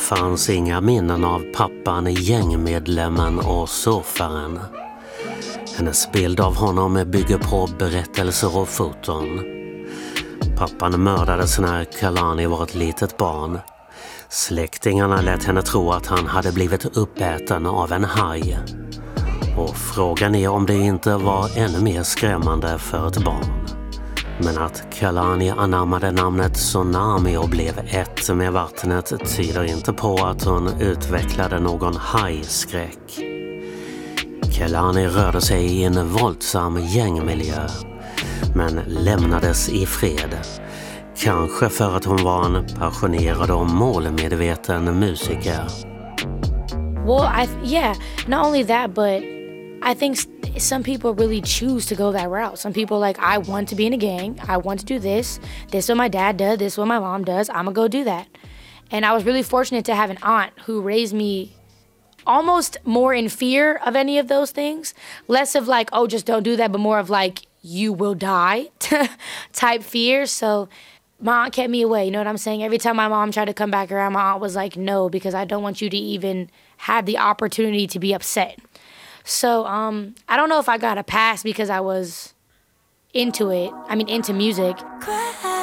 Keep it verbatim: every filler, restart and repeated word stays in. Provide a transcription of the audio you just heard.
fanns inga minnen av pappan, gängmedlemmen och surfaren. Hennes bild av honom bygger på berättelser och foton. Pappan mördades när Kalani var ett litet barn. Släktingarna lät henne tro att han hade blivit uppäten av en haj. Och frågan är om det inte var ännu mer skrämmande för ett barn. Men att Kalani anammade namnet Tsunami och blev ett med vattnet tyder inte på att hon utvecklade någon hajskräck. Kalani rörde sig i en våldsam gängmiljö, men lämnades i fred. Kanske för att hon var en passionerad och målmedveten musiker. Well, I yeah, not only that, but I think some people really choose to go that route. Some people are like, I want to be in a gang. I want to do this. This is what my dad does. This is what my mom does. I'm going to go do that. And I was really fortunate to have an aunt who raised me almost more in fear of any of those things. Less of like, oh, just don't do that, but more of like, you will die type fear. So my aunt kept me away, you know what I'm saying? Every time my mom tried to come back around, my aunt was like, no, because I don't want you to even have the opportunity to be upset. So um, I don't know if I got a pass because I was into it. I mean, into music.